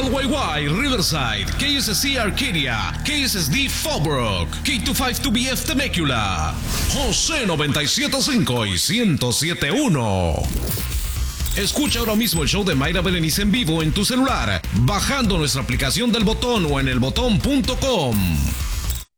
KYY Riverside, KSC Arcadia, KSSD Fallbrook, K252BF Temecula, José 97.5 y 107.1. Escucha ahora mismo el show de Mayra Berenice en vivo en tu celular, bajando nuestra aplicación del Botón o en elbotón.com.